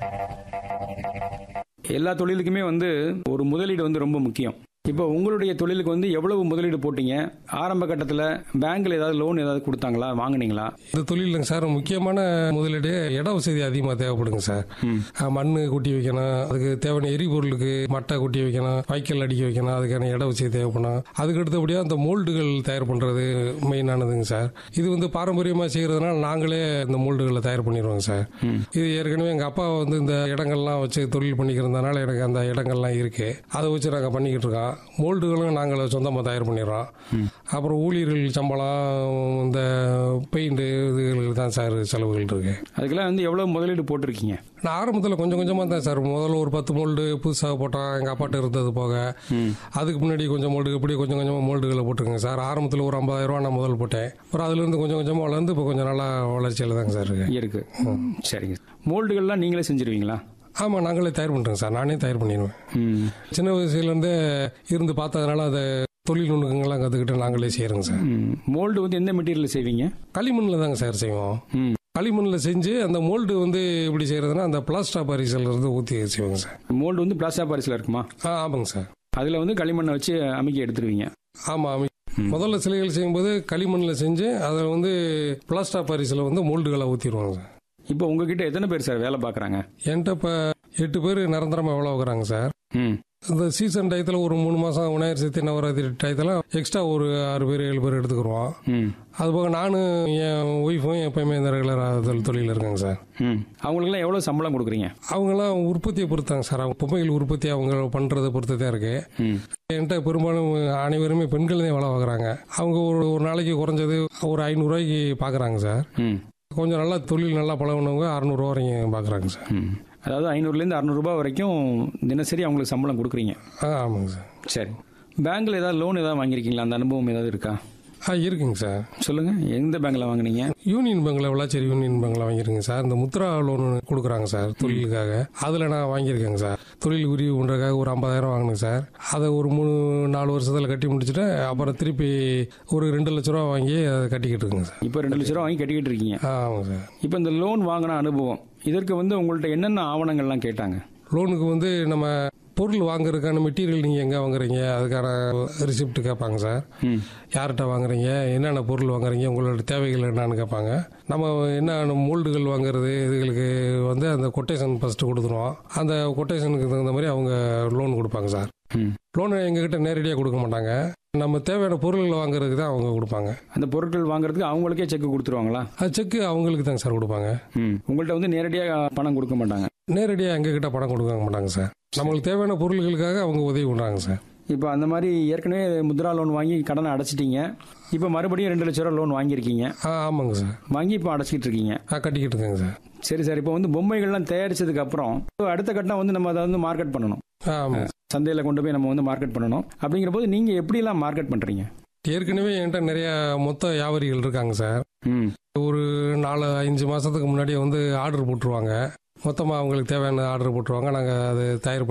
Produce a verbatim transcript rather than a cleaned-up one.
எல்லா தொழிலுக்குமே வந்து ஒரு முதலீடு வந்து ரொம்ப முக்கியம். இப்போ உங்களுடைய தொழிலுக்கு வந்து எவ்வளவு முதலீடு போட்டீங்க? ஆரம்ப கட்டத்தில் பேங்க்ல ஏதாவது லோன் ஏதாவது கொடுத்தாங்களா, வாங்குனீங்களா? இந்த தொழிலுங்க சார் முக்கியமான முதலீடு இட வசதி அதிகமாக தேவைப்படுங்க சார். மண் கொட்டி வைக்கணும், அதுக்கு தேவையான எரிபொருளுக்கு மட்டை கொட்டி வைக்கணும், வைக்கல் அடிக்க வைக்கணும், அதுக்கான இட வசதி தேவைப்படும். அதுக்கு அடுத்தபடியாக அந்த மோல்டுகள் தயார் பண்ணுறது மெயினானதுங்க சார். இது வந்து பாரம்பரியமாக செய்கிறதுனால நாங்களே இந்த மோல்டுகளை தயார் பண்ணிடுவோங்க சார். இது ஏற்கனவே எங்கள் அப்பா வந்து இந்த இடங்கள்லாம் வச்சு தொழில் பண்ணிக்கிறதுனால எனக்கு அந்த இடங்கள்லாம் இருக்கு. அதை வச்சு நாங்கள் பண்ணிக்கிட்டு இருக்கோம். மோல்டுகளும் நாங்கள் சொந்தமாக தயார் பண்ணிடுறோம். அப்புறம் ஊழியர்கள் சம்பளம், இந்த பெயிண்ட் இதுகளுக்கு தான் சார் செலவுகள் இருக்கு. அதுக்கெல்லாம் வந்து எவ்வளவு முதலீடு போட்டிருக்கீங்க? நான் ஆரம்பத்தில் கொஞ்சம் கொஞ்சமாக தான் சார். முதல்ல ஒரு பத்து மோல்டு புதுசாக போட்டோம், எங்கள் அப்பாட்ட இருந்தது போக. அதுக்கு முன்னாடி கொஞ்சம் மோல்டு இப்படி கொஞ்சம் கொஞ்சமாக மோல்டுகளை போட்டிருக்கேங்க சார். ஆரம்பத்தில் ஒரு ஐம்பதாயிரம் ரூபா நான் முதல் போட்டேன். அப்புறம் அதுலேருந்து கொஞ்சம் கொஞ்சமாக வளர்ந்து இப்போ கொஞ்சம் நல்லா வளர்ச்சியில் தாங்க சார் இருக்கு இருக்கு சரிங்க. மோல்டுகள்லாம் நீங்களே செஞ்சிருவீங்களா? ஆமாம், நாங்களே தயார் பண்ணுறோங்க சார். நானே தயார் பண்ணிடுவேன். சின்ன வயசுலேருந்தே இருந்து பார்த்ததுனால அதை தொழில் நுணுக்கங்கள்லாம் கற்றுக்கிட்டு நாங்களே செய்கிறோங்க சார். மோல்டு வந்து எந்த மெட்டீரியல் செய்வீங்க? களிமண்ணில் தாங்க சார் செய்வோம். களிமண்ணில் செஞ்சு அந்த மோல்டு வந்து எப்படி செய்கிறதுனா அந்த பிளாஸ்டா பாரிஸில் இருந்து ஊற்றி செய்வாங்க சார். மோல்டு வந்து பிளாஸ்டா பாரிஸில் இருக்குமா? ஆ ஆமாங்க சார். அதில் வந்து களிமண்ணை வச்சு அமைக்க எடுத்துருவீங்க? ஆமாம், அமை முதல்ல சிலைகள் செய்யும்போது களிமண்ணில் செஞ்சு அதில் வந்து பிளாஸ்டா பாரிஸில் வந்து மோல்டுகளை ஊற்றிடுவாங்க சார். இப்போ உங்ககிட்ட எத்தனை பேர் சார் வேலை பார்க்குறாங்க? என்கிட்ட இப்போ எட்டு பேர் நிரந்தரமாக வேலை பார்க்குறாங்க சார். இந்த சீசன் டயத்தில் ஒரு மூணு மாதம் விநாயகர் சதுர்த்தி நவராத்திரி டயத்தில் எக்ஸ்ட்ரா ஒரு ஆறு பேர் ஏழு பேர் எடுத்துக்கிடுவோம். அதுபோக நானும் என் ஒய்ஃபும் எப்பயுமே இந்த ரெகுலராக தொழில் இருக்காங்க சார். அவங்களுக்குலாம் எவ்வளோ சம்பளம் கொடுக்குறீங்க? அவங்களாம் உற்பத்தியை பொறுத்தாங்க சார். அவங்க பொம்மைகள் உற்பத்தி அவங்க பண்ணுறதை பொறுத்து தான் இருக்கு. என்கிட்ட பெரும்பாலும் அனைவருமே பெண்கள் தான் வேலை பார்க்குறாங்க. அவங்க ஒரு ஒரு நாளைக்கு குறைஞ்சது ஒரு ஐநூறுரூவாய்க்கு பார்க்குறாங்க சார். கொஞ்சம் நல்லா தொழில் நல்லா பழகினவங்க அறுநூறுவா வரைக்கும் பார்க்குறாங்க சார். அதாவது ஐநூறுலேருந்து அறுநூறுபா வரைக்கும் தினசரி அவங்களுக்கு சம்பளம் கொடுக்குறீங்க? ஆ ஆமாங்க சார். சரி, பேங்க்கில் ஏதாவது லோன் ஏதாவது வாங்கியிருக்கீங்களா? அந்த அனுபவம் ஏதாவது இருக்கா? ஆ இருக்குங்க சார். சொல்லுங்கள், எந்த பேங்க்கில் வாங்கினீங்க? யூனியன் பேங்க்கில் விளாச்சேரி யூனியன் பேங்க்கில் வாங்கியிருக்கேங்க சார். இந்த முத்ரா லோன் கொடுக்குறாங்க சார் தொழிலுக்காக. அதில் நான் வாங்கியிருக்கேங்க சார். தொழில் உரிவு பண்ணுறதுக்காக ஒரு ஐம்பதாயிரம் வாங்கினேங்க சார். அதை ஒரு மூணு நாலு வருஷத்தில் கட்டி முடிச்சுட்டு அப்புறம் திருப்பி ஒரு ரெண்டு லட்ச ரூபா வாங்கி அதை கட்டிக்கிட்டு இருக்குங்க சார். இப்போ ரெண்டு லட்ச ரூபா வாங்கி கட்டிக்கிட்டு இருக்கீங்க? ஆமாங்க சார். இப்போ இந்த லோன் வாங்கின அனுபவம், இதற்கு வந்து உங்கள்கிட்ட என்னென்ன ஆவணங்கள்லாம் கேட்டாங்க? லோனுக்கு வந்து நம்ம பொருள் வாங்குறதுக்கான மெட்டீரியல் நீங்கள் எங்கே வாங்குறீங்க, அதுக்கான ரிசிப்ட் கேட்பாங்க சார். யார்கிட்ட வாங்குறீங்க, என்னென்ன பொருள் வாங்குறீங்க, உங்களோட தேவைகள் என்னன்னு கேட்பாங்க. நம்ம என்ன மோல்டுகள் வாங்குறது இதுகளுக்கு வந்து அந்த கொட்டேஷன் ஃபஸ்ட்டு கொடுத்துருவோம். அந்த கொட்டேஷனுக்கு தகுந்த மாதிரி அவங்க லோன் கொடுப்பாங்க சார். லோன் எங்ககிட்ட நேரடியாக கொடுக்க மாட்டாங்க. நம்ம தேவையான பொருள்களை வாங்குறதுக்கு தான் அவங்க கொடுப்பாங்க. அந்த பொருட்கள் வாங்குறதுக்கு அவங்களுக்கே செக் கொடுத்துருவாங்களா? அது செக்கு அவங்களுக்கு தாங்க சார் கொடுப்பாங்க. உங்கள்கிட்ட வந்து நேரடியாக பணம் கொடுக்க மாட்டாங்க? நேரடியாக எங்ககிட்ட பணம் கொடுக்க மாட்டாங்க சார். நம்மளுக்கு தேவையான பொருள்களுக்காக அவங்க உதவி பண்ணுறாங்க சார். இப்போ அந்த மாதிரி ஏற்கனவே முத்ரா லோன் வாங்கி கடனை அடைச்சிட்டீங்க. இப்போ மறுபடியும் ரெண்டு லட்ச ரூபா லோன் வாங்கியிருக்கீங்க? ஆ ஆமாங்க சார். வாங்கி இப்போ அடைச்சிக்கிட்டு இருக்கீங்க? ஆ கட்டிக்கிட்டு இருக்கேங்க சார். சரி சார், இப்போ வந்து பொம்மைகள்லாம் தயாரிச்சதுக்கு அப்புறம் அடுத்த கட்டம் வந்து நம்ம அதை வந்து மார்க்கெட் பண்ணணும். ஆமாம், சந்தையில் கொண்டு போய் நம்ம வந்து மார்க்கெட் பண்ணணும். அப்படிங்கிற போது நீங்கள் எப்படிலாம் மார்க்கெட் பண்ணுறீங்க? ஏற்கனவே என்கிட்ட நிறைய மொத்த வியாபாரிகள் இருக்காங்க சார். ஒரு நாலு அஞ்சு மாதத்துக்கு முன்னாடியே வந்து ஆர்டர் போட்டுருவாங்க. மொத்தமாக அவங்களுக்கு தேவையான ஆர்டர் போட்டுருவாங்க. நாங்கள் அதை தயார்